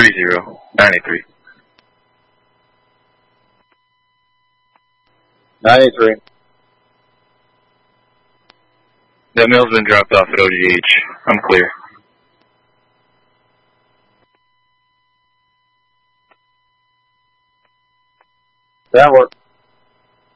93. 93. That mail's been dropped off at OGH. I'm clear. That worked.